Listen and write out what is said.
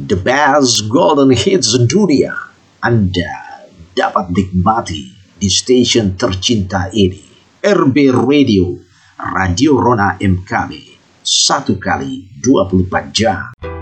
The best golden hits dunia Anda dapat nikmati di stasiun tercinta ini. RB Radio, Radio Rona MKB, 1 kali 24 jam.